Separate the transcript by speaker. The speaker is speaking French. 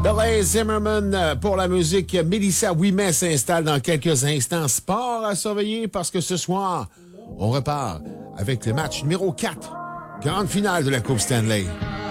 Speaker 1: Belay Zimmerman pour la musique. Mélissa Ouimet s'installe dans quelques instants. Sport à surveiller parce que ce soir, on repart avec le match numéro 4. Grande finale de la Coupe Stanley.